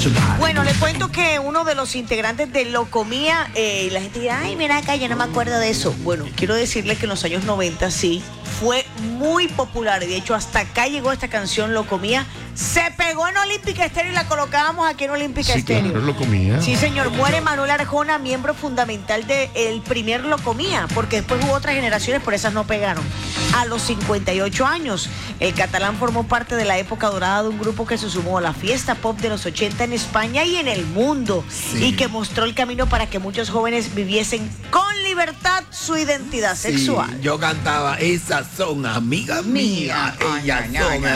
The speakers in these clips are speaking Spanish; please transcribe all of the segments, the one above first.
Bueno, le cuento que uno de los integrantes de Locomía, la gente dirá, ay, mira acá, yo no me acuerdo de eso. Bueno, quiero decirle que en los años 90 sí, fue muy popular. Y de hecho, hasta acá llegó esta canción, Locomía. Se pegó en Olímpica Estéreo y la colocábamos aquí en Olímpica Estéreo. Claro, Locomía. Sí, señor. Muere Manuel Arjona, miembro fundamental del primer Locomía, porque después hubo otras generaciones, pero esas no pegaron. A los 58 años, el catalán formó parte de la época dorada de un grupo que se sumó a la fiesta pop de los 80 en España y en el mundo, y que mostró el camino para que muchos jóvenes viviesen con libertad su identidad sexual. Yo cantaba, esas son amigas mías, ellas son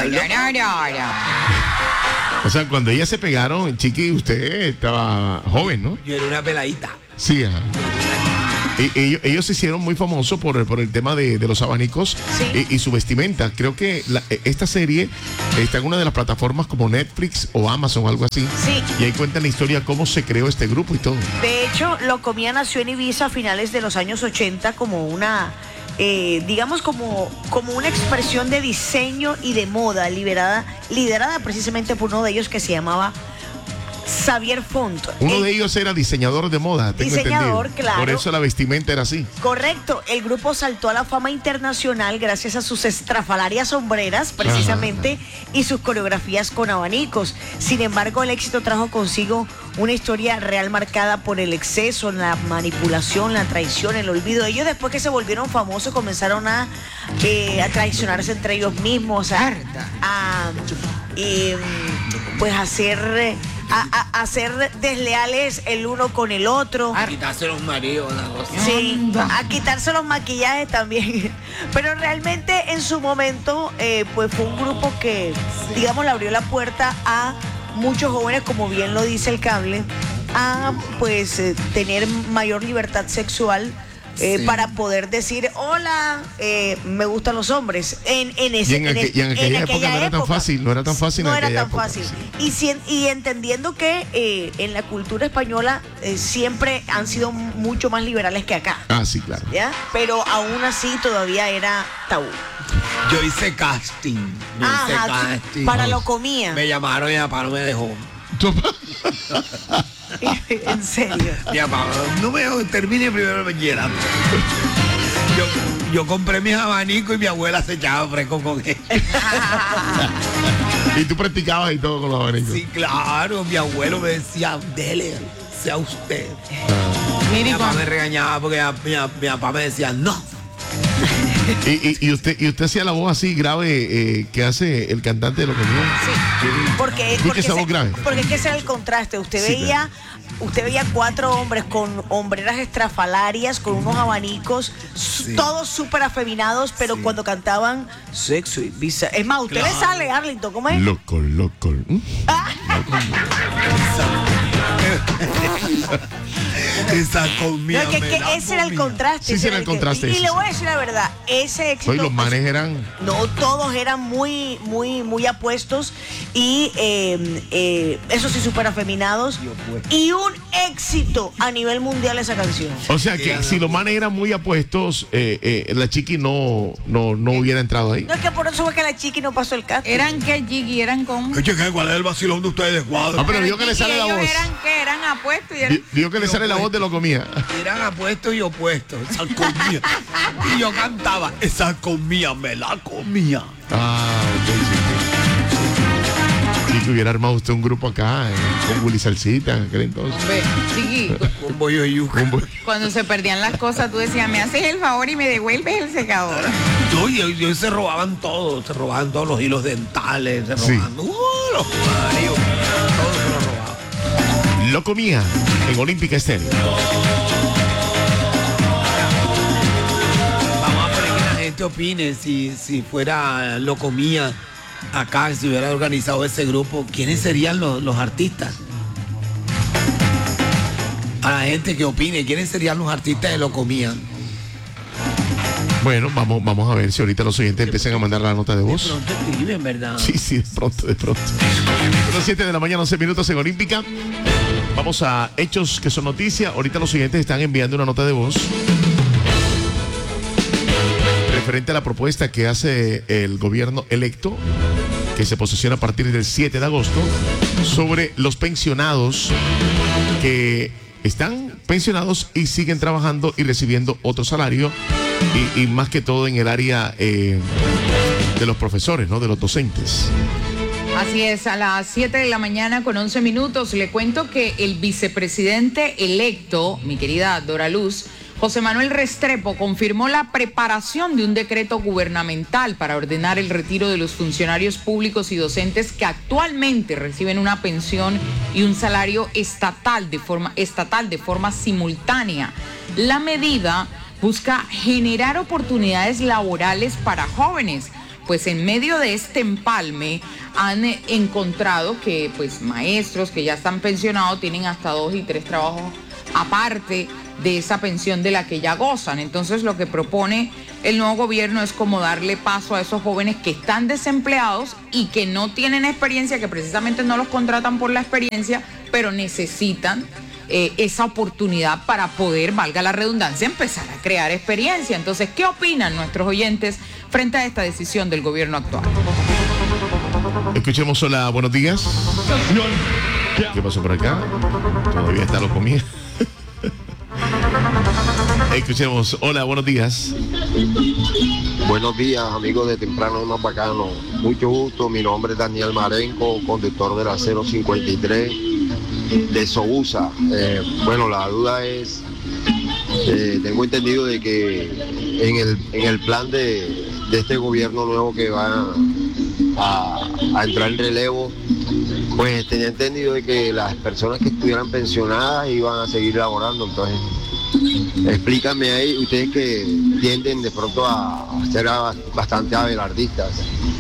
O sea, cuando ellas se pegaron, Chiqui, usted estaba joven, ¿no? Yo era una peladita. Sí, ajá. Ellos se hicieron muy famosos por el tema de los abanicos, sí, y su vestimenta. Creo que esta serie está en una de las plataformas como Netflix o Amazon o algo así. Sí. Y ahí cuentan la historia cómo se creó este grupo y todo. De hecho, Locomía nació en Ibiza a finales de los años 80 como una, digamos, como una expresión de diseño y de moda liderada precisamente por uno de ellos que se llamaba Xavier Font. Uno de ellos era diseñador de moda, tengo diseñador, entendido. claro. Por eso la vestimenta era así. Correcto. El grupo saltó a la fama internacional gracias a sus estrafalarias sombreras, precisamente, y sus coreografías con abanicos. Sin embargo, el éxito trajo consigo una historia real marcada por el exceso, la manipulación, la traición, el olvido. Ellos, después que se volvieron famosos, comenzaron a traicionarse entre ellos mismos, pues a ser desleales el uno con el otro. A quitarse los maridos, una cosa. Sí, a quitarse los maquillajes también. Pero realmente en su momento, pues fue un grupo que, digamos, le abrió la puerta a muchos jóvenes, como bien lo dice el cable, a pues tener mayor libertad sexual. Para poder decir, hola, me gustan los hombres. En aquella época no era tan fácil. No era tan fácil. No era tan fácil. Y entendiendo que en la cultura española siempre han sido mucho más liberales que acá. Ah, sí, claro. ¿Ya? Pero aún así todavía era tabú. Yo hice casting. Para Locomía. Me llamaron y mi papá no me dejó. En serio. Mi papá, no me dejó, termine primero el bachillerato. Yo compré mis abanicos y mi abuela se echaba fresco con él. ¿Y tú practicabas y todo con los abanicos? Sí, claro. Mi abuelo me decía, dele, sea usted. Mi papá me regañaba porque mi papá me decía, no. ¿Y usted hacía la voz así grave que hace el cantante de Locomía? Sí. Porque es que ese era el contraste. Usted veía 4 hombres con hombreras estrafalarias, con unos abanicos, todos súper afeminados, pero cuando cantaban sexo y visa. Es más, usted le sale, Arlington, ¿cómo es? Loco. Esa comida. No, que ese era el contraste. Sí, era el contraste. Y le voy a decir la verdad, ese éxito. Los manes eran. No, todos eran muy apuestos y eso sí, súper afeminados. Y un éxito a nivel mundial esa canción. O sea que si los manes eran muy apuestos, la Chiqui no hubiera entrado ahí. No, es que por eso fue que la Chiqui no pasó el casting. ¿Eran qué, Chiqui? ¿Eran cómo? ¿Cuál es el vacilón de ustedes, cuadro? No, pero digo que le sale la voz. ¿Eran apuestos y eran... Digo que le sale la voz de Locomía. Eran apuestos y opuestos. Esa comía. Y yo cantaba, esa comía, me la comía. Sí, que hubiera armado usted un grupo acá, con Willy Salsita, en aquel entonces. Chiqui, Con bollo de yuca. cuando se perdían las cosas, tú decías, me haces el favor y me devuelves el secador. Yo se robaban todos los hilos dentales, los maridos, todo se lo robaban. Locomía en Olímpica Estéreo. Vamos a poner que la gente opine si fuera Locomía acá, si hubiera organizado ese grupo, ¿quiénes serían los artistas? A la gente que opine, ¿quiénes serían los artistas de Locomía? Bueno, vamos a ver si ahorita los oyentes empiezan a mandar la nota de voz. De pronto escriben, ¿verdad? Sí, de pronto. Son las 7 de la mañana, 11 minutos en Olímpica. Vamos a hechos que son noticia. Ahorita los oyentes están enviando una nota de voz referente a la propuesta que hace el gobierno electo que se posesiona a partir del 7 de agosto sobre los pensionados que están pensionados y siguen trabajando y recibiendo otro salario y más que todo en el área de los profesores, ¿no? De los docentes. Así es, a las 7 de la mañana con 11 minutos le cuento que el vicepresidente electo, mi querida Dora Luz, José Manuel Restrepo, confirmó la preparación de un decreto gubernamental para ordenar el retiro de los funcionarios públicos y docentes que actualmente reciben una pensión y un salario estatal de forma simultánea. La medida busca generar oportunidades laborales para jóvenes, pues en medio de este empalme han encontrado que pues maestros que ya están pensionados tienen hasta 2 y 3 trabajos aparte de esa pensión de la que ya gozan. Entonces lo que propone el nuevo gobierno es como darle paso a esos jóvenes que están desempleados y que no tienen experiencia, que precisamente no los contratan por la experiencia, pero necesitan esa oportunidad para poder, valga la redundancia, empezar a crear experiencia. Entonces, ¿qué opinan nuestros oyentes frente a esta decisión del gobierno actual? Escuchemos, hola, buenos días. ¿Qué pasó por acá? Todavía está lo comía. Escuchemos, hola, buenos días. Buenos días, amigos de Temprano Más Bacano. Mucho gusto, mi nombre es Daniel Marenco, conductor de la 053 de Sousa. Bueno, la duda es, tengo entendido de que en el plan de este gobierno nuevo que va a entrar en relevo, pues tenía entendido de que las personas que estuvieran pensionadas iban a seguir laborando. Entonces, explícame ahí, ustedes que tienden de pronto a ser bastante abelardistas.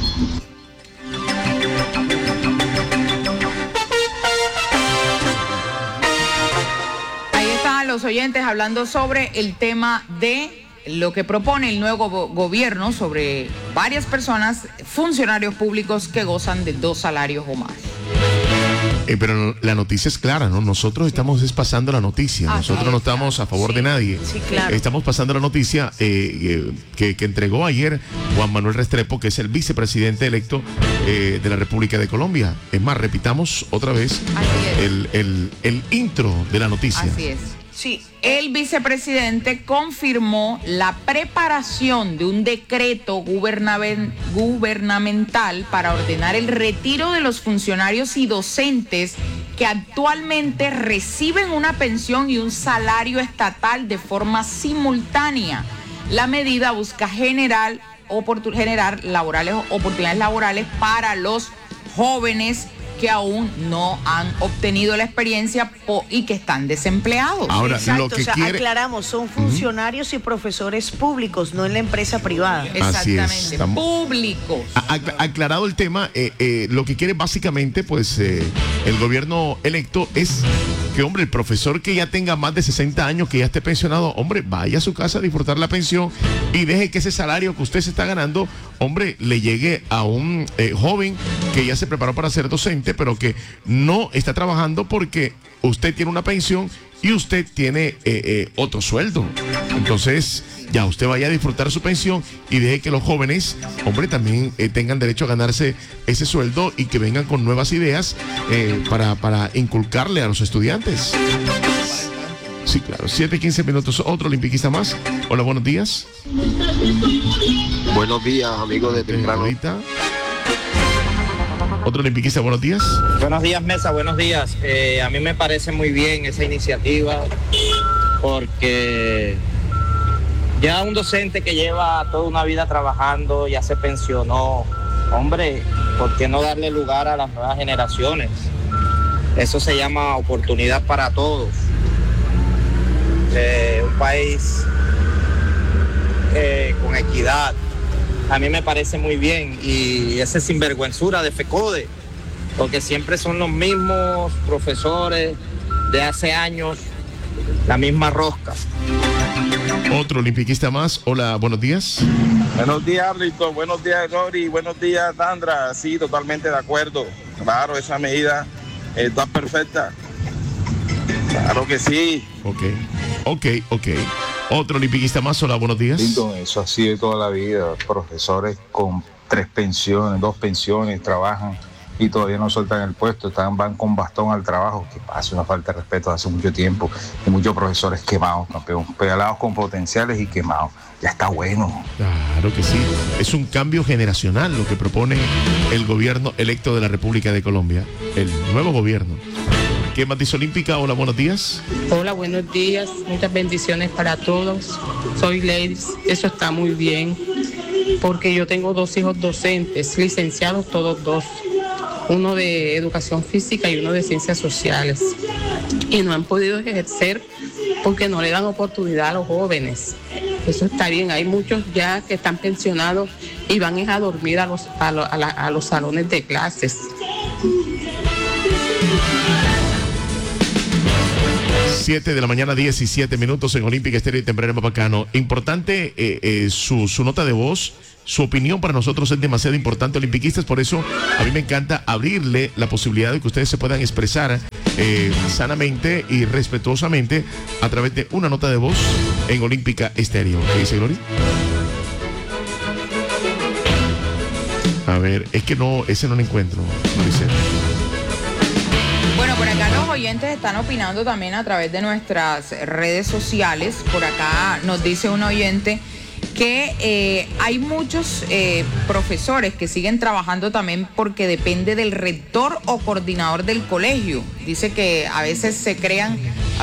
Ahí están los oyentes hablando sobre el tema de lo que propone el nuevo gobierno sobre varias personas, funcionarios públicos que gozan de 2 salarios o más. Pero la noticia es clara, ¿no? Nosotros estamos pasando la noticia. Nosotros no estamos a favor de nadie. Sí, claro. Estamos pasando la noticia que entregó ayer Juan Manuel Restrepo, que es el vicepresidente electo de la República de Colombia. Es más, repitamos otra vez el intro de la noticia. Así es. Sí. El vicepresidente confirmó la preparación de un decreto gubernamental para ordenar el retiro de los funcionarios y docentes que actualmente reciben una pensión y un salario estatal de forma simultánea. La medida busca generar oportunidades laborales para los jóvenes que aún no han obtenido la experiencia y que están desempleados. Ahora, exacto, lo que aclaramos, son funcionarios y profesores públicos, no en la empresa privada. Exactamente, públicos. Aclarado el tema, lo que quiere básicamente, pues, el gobierno electo es que, hombre, el profesor que ya tenga más de 60 años, que ya esté pensionado, hombre, vaya a su casa a disfrutar la pensión y deje que ese salario que usted se está ganando, hombre, le llegue a un joven que ya se preparó para ser docente, pero que no está trabajando porque usted tiene una pensión y usted tiene otro sueldo. Entonces, ya usted vaya a disfrutar su pensión y deje que los jóvenes, hombre, también tengan derecho a ganarse ese sueldo y que vengan con nuevas ideas para inculcarle a los estudiantes. Sí, claro. 7:15 minutos. Otro olimpiquista más. Hola, buenos días. Buenos días, amigos de Temprano. Otro olimpiquista, buenos días. Buenos días, Mesa, buenos días. A mí me parece muy bien esa iniciativa porque ya un docente que lleva toda una vida trabajando, ya se pensionó, hombre, ¿por qué no darle lugar a las nuevas generaciones? Eso se llama oportunidad para todos. Un país con equidad. A mí me parece muy bien, y esa sinvergüenzura de FECODE, porque siempre son los mismos profesores de hace años, la misma rosca. Otro olimpiquista más. Hola, buenos días. Buenos días, Arlito. Buenos días, Rory. Buenos días, Sandra. Sí, totalmente de acuerdo. Claro, esa medida está perfecta. Claro que sí. Ok. Otro olimpiquista más. Hola, buenos días. Eso ha sido toda la vida. Profesores con 2 pensiones, trabajan y todavía no sueltan el puesto, van con bastón al trabajo, que pasa una falta de respeto hace mucho tiempo, y muchos profesores quemados, campeón, pelados con potenciales y quemados. Ya está bueno. Claro que sí. Es un cambio generacional lo que propone el gobierno electo de la República de Colombia, el nuevo gobierno. ¿Qué más dice Olímpica? Hola, buenos días. Hola, buenos días. Muchas bendiciones para todos. Soy Ladies. Eso está muy bien, porque yo tengo 2 hijos docentes, licenciados todos 2. Uno de educación física y uno de ciencias sociales. Y no han podido ejercer porque no le dan oportunidad a los jóvenes. Eso está bien. Hay muchos ya que están pensionados y van a dormir a los salones de clases. 7 de la mañana, 17 minutos en Olímpica Estéreo y Temprano Mapacano. Importante su nota de voz, su opinión para nosotros es demasiado importante, olimpiquistas, por eso a mí me encanta abrirle la posibilidad de que ustedes se puedan expresar sanamente y respetuosamente a través de una nota de voz en Olímpica Estéreo. ¿Qué dice Gloria? A ver, es que no, ese no lo encuentro, Maricela. Bueno, por acá los oyentes están opinando también a través de nuestras redes sociales. Por acá nos dice un oyente que hay muchos profesores que siguen trabajando también porque depende del rector o coordinador del colegio. Dice que a veces se crean